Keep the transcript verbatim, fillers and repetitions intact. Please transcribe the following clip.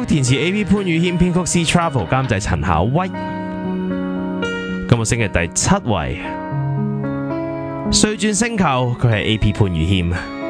曲填詞 A P 潘宇謙，編曲 C Travel， 監製陳巧威。今個星期第七位，歲轉星球，佢係 A P 潘宇謙。